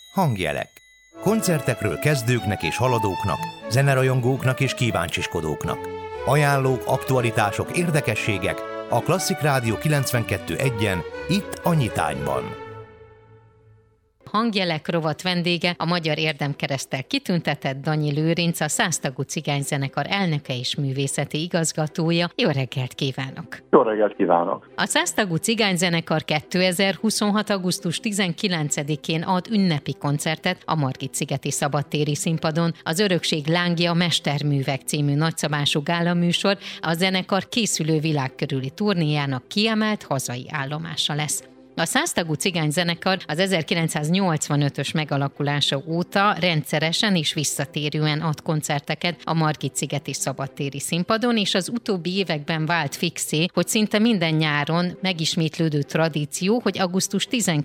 Hangjelek. Koncertekről kezdőknek és haladóknak, zenerajongóknak és kíváncsiskodóknak. Ajánlók, aktualitások, érdekességek a Klasszik Rádió 92.1-en, itt a Nyitányban. Hangjelek rovat vendége a Magyar Érdemkereszttel kitüntetett Danyi Lőrinc, a 100 tagú cigányzenekar elnöke és művészeti igazgatója. Jó reggelt kívánok! Jó reggelt kívánok! A 100 tagú cigányzenekar 2026. augusztus 19-én ad ünnepi koncertet a Margit-szigeti szabadtéri színpadon. Az Örökség lángja Mesterművek című nagyszabású gálaműsor a zenekar készülő világkörüli turnéjának kiemelt hazai állomása lesz. A 100 tagú cigányzenekar az 1985-ös megalakulása óta rendszeresen és visszatérően ad koncerteket a Margit-szigeti szabadtéri színpadon, és az utóbbi években vált fixé, hogy szinte minden nyáron megismétlődő tradíció, hogy augusztus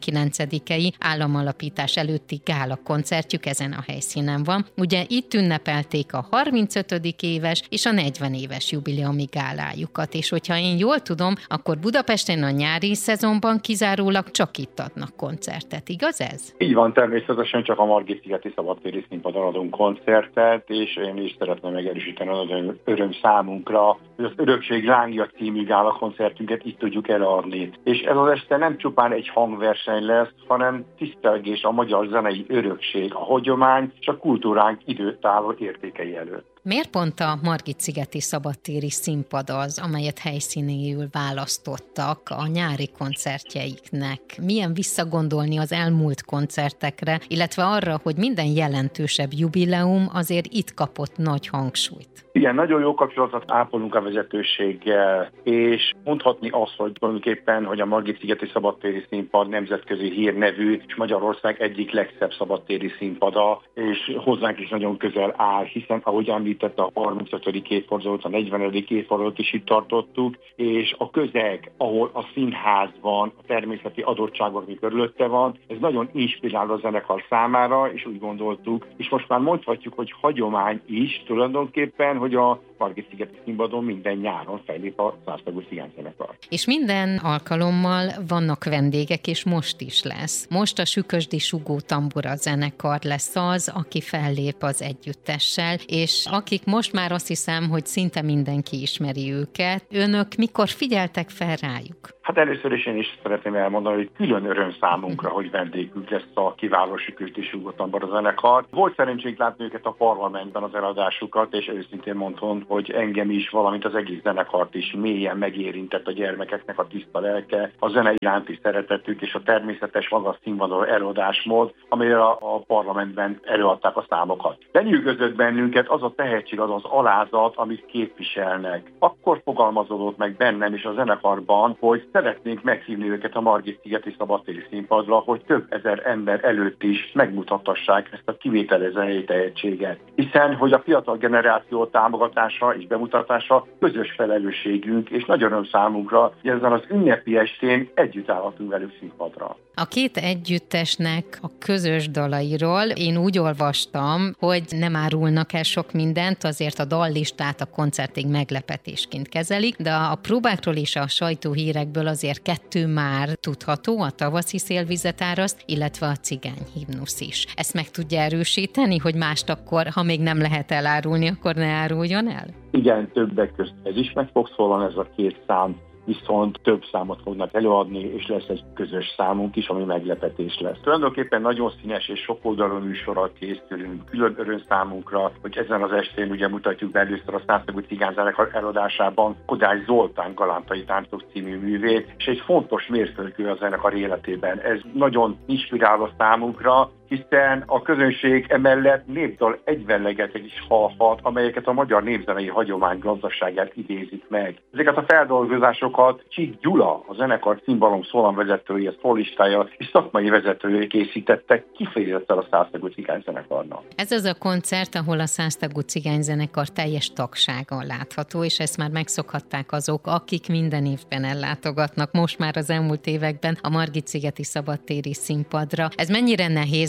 19-i államalapítás előtti gála koncertjük ezen a helyszínen van. Ugye itt ünnepelték a 35. éves és a 40 éves jubileumi gálájukat, és hogyha én jól tudom, akkor Budapesten a nyári szezonban kizárólag csak itt adnak koncertet, igaz ez? Így van, természetesen csak a Margit-szigeti szabadtéri színpadon adunk koncertet, és én is szeretném megerősíteni az öröm számunkra, hogy az Örökség lángja című gála koncertünket itt tudjuk eladni. És ez az este nem csupán egy hangverseny lesz, hanem tisztelgés a magyar zenei örökség, a hagyomány és a kultúránk időtálló értékei előtt. Miért pont a Margit-szigeti szabadtéri színpad az, amelyet helyszínéül választottak a nyári koncertjeiknek? Milyen visszagondolni az elmúlt koncertekre, illetve arra, hogy minden jelentősebb jubileum azért itt kapott nagy hangsúlyt? Igen, nagyon jó kapcsolatot ápolunk a vezetőséggel, és mondhatni azt, hogy tulajdonképpen, hogy a Margit-szigeti szabadtéri színpad nemzetközi hírnevű, és Magyarország egyik legszebb szabadtéri színpada, és hozzánk is nagyon közel áll, hiszen ahogy említette, a 35. évfordulót, a 40. évfordulót is itt tartottuk, és a közeg, ahol a színház van, a természeti adottságok, ami körülötte van, ez nagyon inspiráló a zenekar számára, és úgy gondoltuk, és most már mondhatjuk, hogy hagyomány is tulajdonképpen, hogy a Margit-szigeti színpadon minden nyáron fellép a 100 tagú cigányzenekar. És minden alkalommal vannak vendégek, és most is lesz. Most a Sükösdi Sugó Tambura zenekar lesz az, aki fellép az együttessel, és akik most már azt hiszem, hogy szinte mindenki ismeri őket. Önök mikor figyeltek fel rájuk? Hát először is én is szeretném elmondani, hogy külön öröm számunkra, hogy vendégünk lesz a kiváló Sükösdi Sugó Tambura zenekar. Volt szerencsénk látni őket a parlamentben az eladásukat, és őszintén mondom, hogy engem is, valamint az egész zenekart is mélyen megérintett a gyermekeknek a tiszta lelke, a zene iránti szeretetük és a természetes magas színvonalú előadásmód, amelyre a parlamentben előadták a számokat. Lenyűgözött bennünket az a tehetség, az az alázat, amit képviselnek. Akkor fogalmazódott meg bennem is a zenekarban, hogy szeretnénk meghívni őket a Margit-szigeti szabadtéri színpadra, hogy több ezer ember előtt is megmutathassák ezt a kivételes zenei tehetséget. Hiszen, hogy a fiatal generáció támogatása és bemutatása közös felelősségünk, és nagyon öröm számunkra, hogy ezen az ünnepi estén együtt állhatunk velük színpadra. A két együttesnek a közös dalairól én úgy olvastam, hogy nem árulnak el sok mindent, azért a dallistát a koncertig meglepetésként kezelik, de a próbákról és a sajtóhírekből azért 2 már tudható, a Tavaszi szélvizet áraszt, illetve a Cigány himnusz is. Ezt meg tudja erősíteni, hogy mást akkor, ha még nem lehet elárulni, akkor ne áruljon el? Igen, többek közt ez is meg fog szólalni, ez a 2 szám, viszont több számot fognak előadni, és lesz egy közös számunk is, ami meglepetés lesz. Tulajdonképpen nagyon színes és sokoldalú műsorral készülünk, külön öröm számunkra, hogy ezen az estén ugye mutatjuk be először a 100 tagú cigányzenekar előadásában Kodály Zoltán Galántai táncok című művét, és egy fontos mérföldkő a zenekar életében. Ez nagyon inspiráló számunkra, hiszen a közönség emellett népdal egyvenlegetek is hallhat, amelyeket a magyar népzenei hagyomány gazdaságát idézik meg. Ezeket a feldolgozásokat Csík Gyula, a zenekar cimbalom szólamvezetője, szólistája és szakmai vezetője készítettek kifejezetten a 100 tagú cigányzenekarnak. Ez az a koncert, ahol a 100 tagú cigányzenekar teljes tagsága látható, és ezt már megszokhatták azok, akik minden évben ellátogatnak most már az elmúlt években a Margit-szigeti szabadtéri színpadra. Ez mennyire nehéz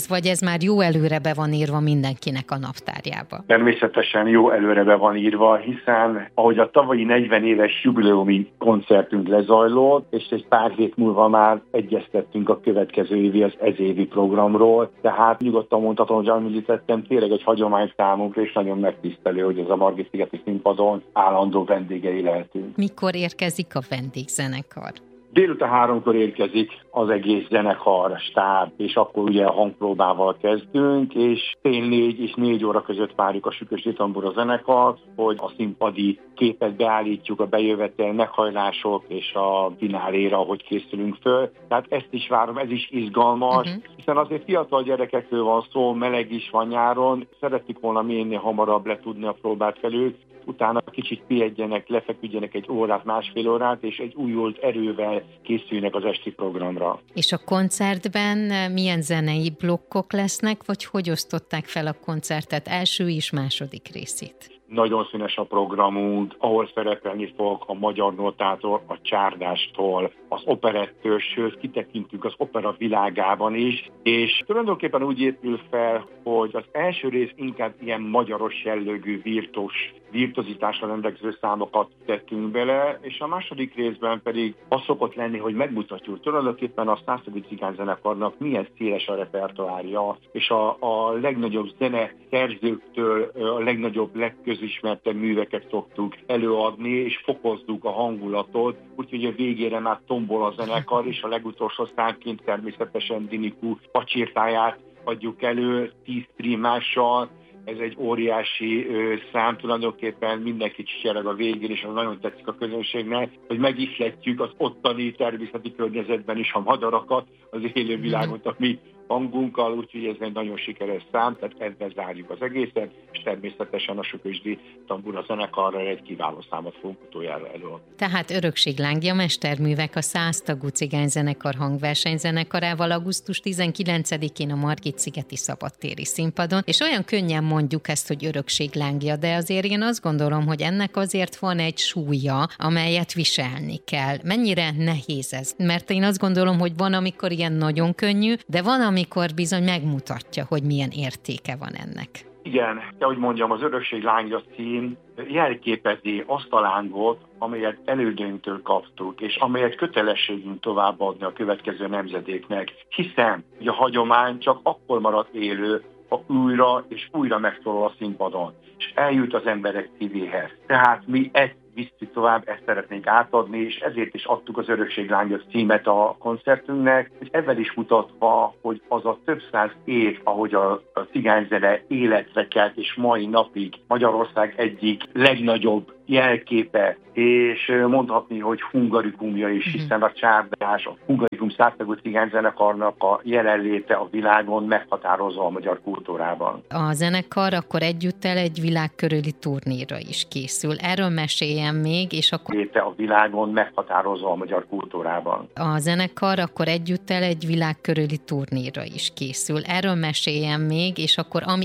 ez, vagy ez már jó előre be van írva mindenkinek a naptárjába? Természetesen jó előre be van írva, hiszen ahogy a tavalyi 40 éves jubileumi koncertünk lezajlott, és egy pár hét múlva már egyeztettünk a következő évi, az ezévi programról, tehát nyugodtan mondhatom, hogy említettem, tényleg egy hagyomány számunkra, és nagyon megtisztelő, hogy ez a Margit-szigeti színpadon állandó vendégei lehetünk. Mikor érkezik a vendégzenekar? Délután 3-kor érkezik az egész zenekar, stáb, és akkor ugye a hangpróbával kezdünk, és fél 4 és 4 óra között várjuk a Sükösdi Tambura zenekart, hogy a színpadi képet beállítjuk, a bejövetel, meghajlások és a fináléra, hogy készülünk föl. Tehát ezt is várom, ez is izgalmas, hiszen azért fiatal gyerekekről van szó, meleg is van nyáron, szeretik volna minél hamarabb letudni a próbát felül, utána kicsit pihenjenek, lefeküdjenek egy órát, másfél órát, és egy újult erővel készülnek az esti programra. És a koncertben milyen zenei blokkok lesznek, vagy hogy osztották fel a koncertet első és második részét? Nagyon színes a programunk, ahol szerepelni fog a Magyar Nótától, a Csárdástól, az operettől, sőt kitekintünk az opera világában is, és tulajdonképpen úgy épül fel, hogy az első rész inkább ilyen magyaros jellegű virtuozitásra rendelkező számokat tettünk bele, és a második részben pedig az szokott lenni, hogy megmutatjuk tulajdonképpen a Szászlói Cigányzenekarnak milyen széles a repertoárja, és a legnagyobb zeneszerzőktől a legnagyobb, legközismertebb műveket szoktuk előadni, és fokozzuk a hangulatot, úgyhogy a végére már tombol a zenekar, és a legutolsó számként természetesen Diniku pacsirtáját adjuk elő 10 primással. Ez egy óriási szám, tulajdonképpen mindenki csicsereg a végén, és az nagyon tetszik a közönségnek, hogy megihletjük az ottani természeti környezetben is a madarakat, az élővilágot, a mi hangunkkal, úgyhogy ez egy nagyon sikeres szám, tehát ezzel zárjuk az egészet, és természetesen a Sükösdi Tambura zenekarra egy kiváló számot fogunk utoljára előadni. Tehát Örökséglángja mesterművek a 100 tagú cigányzenekar hangversenyzenekarával augusztus 19-én a Margit-szigeti szabadtéri színpadon, és olyan könnyen mondjuk ezt, hogy Örökséglángja, de azért én azt gondolom, hogy ennek azért van egy súlya, amelyet viselni kell. Mennyire nehéz ez? Mert én azt gondolom, hogy van, amikor ilyen nagyon könnyű, de van, amikor bizony megmutatja, hogy milyen értéke van ennek. Igen, ahogy mondjam, az Örökséglángja cím jelképezi azt a lángot, amelyet elődeinktől kaptuk, és amelyet kötelességünk továbbadni a következő nemzedéknek, hiszen a hagyomány csak akkor marad élő, ha újra és újra megszólal a színpadon, és eljut az emberek szívéhez. Tehát mi ezt visszük tovább, ezt szeretnénk átadni, és ezért is adtuk az Örökséglángja címet a koncertünknek, és ezzel is mutatva, hogy az a több száz év, ahogy a cigányzene életre kelt, és mai napig Magyarország egyik legnagyobb jelképe, és mondhatni, hogy hungarikumja is, hiszen a Csárdás, a Hungarikum 100 tagú cigányzenekarnak a jelenléte a világon meghatározó a magyar kultúrában. A zenekar akkor együttel egy világkörüli turnéra is készül. Erről meséljen még, és akkor... A világon meghatározó a magyar kultúrában. A zenekar akkor együttel egy világkörüli turnéra is készül. Erről meséljen még, és akkor ami